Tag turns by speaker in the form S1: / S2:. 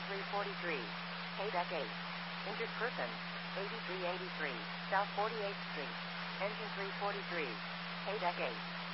S1: 343. Haydeck 8. Injured person. 8383. South 48th Street. Engine 343. Haydeck 8.